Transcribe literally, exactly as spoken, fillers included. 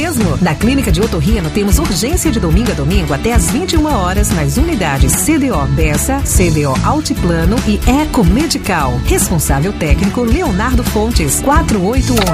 mesmo. Na Clínica de Otorrino temos urgência de domingo a domingo até às vinte e uma horas nas unidades C D O Bessa, C D O Altiplano e Eco Medical. Responsável técnico Leonardo Fontes, quatro oito um